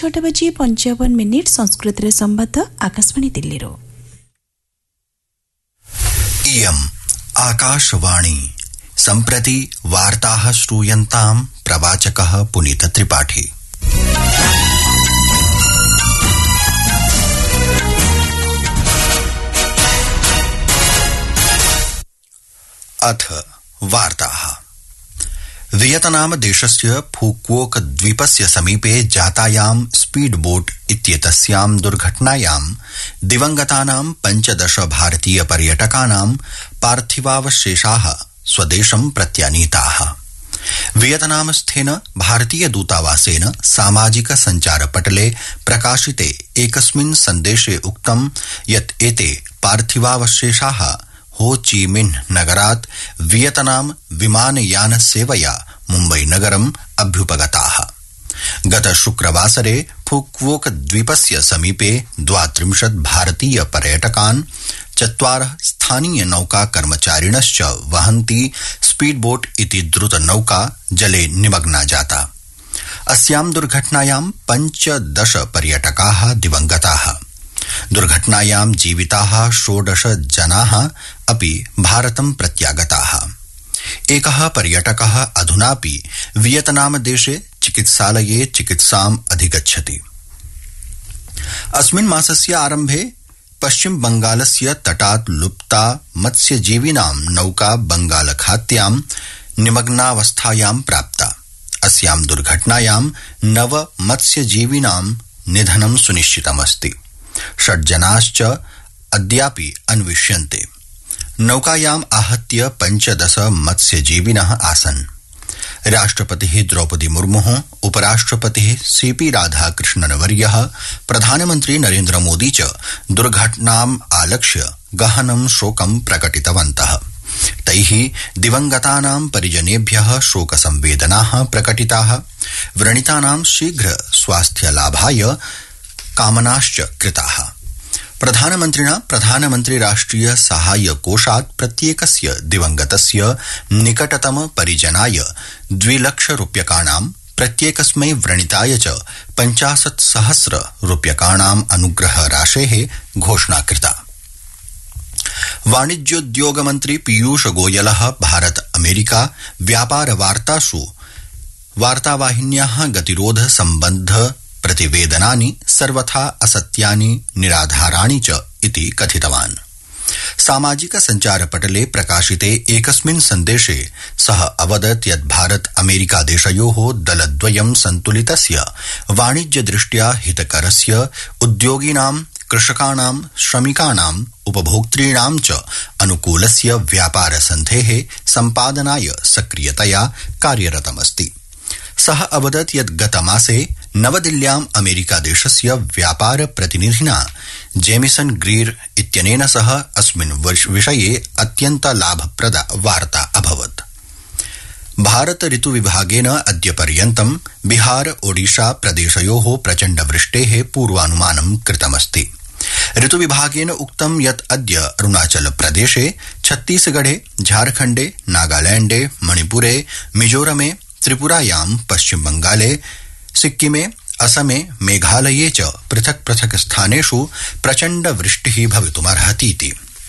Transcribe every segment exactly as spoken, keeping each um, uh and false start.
छटा बजी पंचावन मिनिट संस्कृत रे संवाद आकाशवाणी दिल्ली रो इयम् आकाशवाणी सम्प्रति वार्ताः श्रूयन्ताम् प्रवाचकः पुनीत त्रिपाठी। अथ वार्ताः। वियतनाम देशस्य फुकुओक द्वीपस्य समीपे जातायां स्पीड बोट इत्येतस्यां दुर्घटनायां दिवंगतानां पंचदश भारतीय पर्यटकानां पार्थिवावशेषाः स्वदेशं प्रत्यानीताः। वियतनामस्थेन भारतीय दूतावासेन सामाजिक संचारपटले प्रकाशिते एकस्मिन् सन्देशे उक्तं यत् एते पार्थिवावशेषाः हो ची मिन्ह नगरात् वियतनाम विमानयान सेवया मुम्बई नगरम् अभ्युपगताः। गत शुक्रवासरे फुकुओक द्वीपस्य समीपे द्वात्रिंशत् भारतीय पर्यटकान् चत्वारः स्थानीय नौका कर्मचारिणश्च वहन्ती स्पीड बोट इति द्रुत नौका जले निमग्ना जाता। अस्यां दुर्घटनायां पञ्चदश पर्यटकाः दिवंगताः। दुर्घटनायां जीविताः षोडश जनाः अपि भारतं प्रत्यागताः। एकः पर्यटकः अधुनापि वियतनाम देशे चिकित्सालये चिकित्साम् अधिगच्छति। अस्मिन् मासस्य आरम्भे पश्चिम बंगालस्य तटात् लुप्ता मत्स्यजीविनां नौका बंगालखात्यां निमग्नावस्थायां प्राप्ता। अस्यां दुर्घटनायां नव मत्स्यजीविनां निधनं सुनिश्चितमस्ति। षड् जनाश्च अद्यापि अन्विष्यन्ते। नौकायाम् आहत्य पञ्चदश मत्स्यजीविनः आसन्। राष्ट्रपतिः द्रौपदी मुर्मुः, उपराष्ट्रपतिः सीपी राधाकृष्णनवर्यः, प्रधानमन्त्री नरेन्द्र मोदी च दुर्घटनाम् आलक्ष्य गहनं शोकं प्रकटितवन्तः। तैः दिवंगतानां परिजनेभ्यः शोकसंवेदनाः प्रकटिताः। व्रणितानां शीघ्र स्वास्थ्यलाभाय कामनाश्च कृताः। प्रधानमन्त्रिणा प्रधानमन्त्री राष्ट्रिय सहाय कोषात् प्रत्येकस्य दिवंगतस्य निकटतम परिजनाय द्विलक्ष रूप्यकाणां, प्रत्येकस्मै व्रणिताय च पञ्चाशत् सहस्र रूप्यकाणाम् अनुग्रह राशेः घोषणा कृता। वाणिज्योद्योग मन्त्री पीयूष गोयलः भारत अमेरिका व्यापार वार्तासु वार्तावाहिन्याः गतिरोध सम्बद्ध प्रतिवेदनानि सर्वथा असत्यानि निराधाराणि च इति कथितवान्। सामाजिक संचारपटले प्रकाशिते एकस्मिन् सन्देशे सः अवदत् यत् भारत अमेरिका देशयोः दलद्वयं सन्तुलितस्य वाणिज्यदृष्ट्या हितकरस्य उद्योगिनां, कृषकाणां, श्रमिकाणां, उपभोक्तॄणां च अनुकूलस्य व्यापार सन्धेः सम्पादनाय सक्रियतया कार्यरतमस्ति। सः अवदत् यत् गतमासे नवदिल्ल्याम् अमेरिकादेशस्य व्यापार प्रतिनिधिना जेमिसन ग्रीर इत्यनेन सह अस्मिन् विषये अत्यन्त लाभप्रदा वार्ता अभवत्। भारत ऋतु विभागेन अद्य पर्यन्तं बिहार ओडिशा प्रदेशयोः प्रचण्ड वृष्टेः पूर्वानुमानं कृतमस्ति। ऋतु विभागेन उक्तं यत् अद्य अरुणाचल प्रदेशे, छत्तीसगढ़े, झारखण्डे, नागालैंडे, मणिपुरे, मिजोरमे, त्रिपुरायां, पश्चिम बंगाले, सिक्किमे, असमे, मेघालये च पृथक् पृथक् स्थानेषु प्रचण्ड वृष्टिः भवितुमर्हतीति।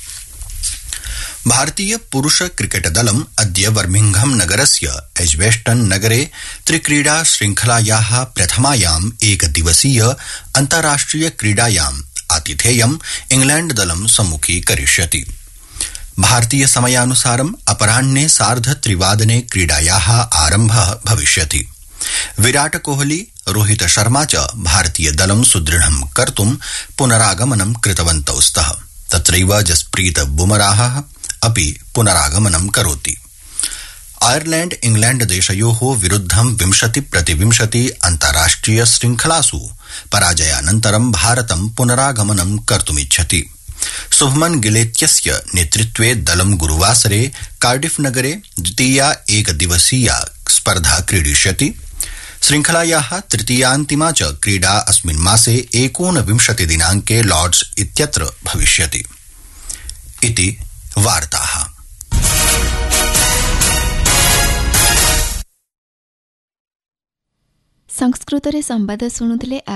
भारतीय पुरुष क्रिकेट दलम् अद्य बर्मिंघम नगरस्य एज्बेस्टन नगरे त्रिक्रीडा श्रृंखलायाः प्रथमायाम् एकदिवसीय अन्ताराष्ट्रिय क्रीडायाम् आतिथेयम् इंग्लैंड दलं सम्मुखीकरिष्यति। भारतीय समयानुसारम् अपराह्ने सार्ध त्रिवादने क्रीडायाः आरम्भः भविष्यति। विराट कोहली, रोहित शर्मा च भारतीय दलं सुदृढं कर्तुं पुनरागमनं कृतवन्तौ स्तः। तत्रैव जसप्रीत बुमराहः अपि पुनरागमनं करोति। आयरलैंड इंग्लैंड देशयोः विरुद्धं विंशति प्रतिविंशति अन्ताराष्ट्रिय श्रृंखलासु पराजयानन्तरं भारतं पुनरागमनं कर्तुमिच्छति। शुभमन गिलेत्यस्य नेतृत्वे दलं गुरुवासरे कार्डिफ नगरे द्वितीया एकदिवसीया स्पर्धा क्रीडिष्यति। श्रृंखलायाः तृतीयान्तिमा च क्रीडा अस्मिन् मासे एकोनविंशति दिनाङ्के लॉर्ड्स इत्यत्र भविष्यति इति वार्ताः। संस्कृतरे संवाद शुणुथिले।